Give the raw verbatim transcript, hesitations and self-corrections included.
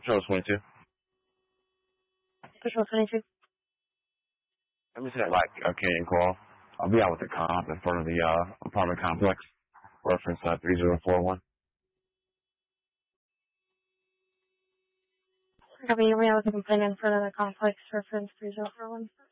Patrol twenty-two. Patrol twenty-two. Let me say that like a Canyon call. I'll be out with the cop in front of the uh, apartment complex. Reference uh, three zero four one. Copy, we have a complaint in front of the complex, reference three zero four one.